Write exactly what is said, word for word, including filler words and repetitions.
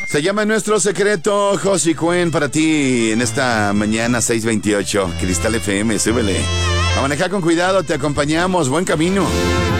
Se llama Nuestro Secreto, Josie Cuen, para ti en esta mañana seis veintiocho. Cristal F M, súbele. A manejar con cuidado, te acompañamos. Buen camino.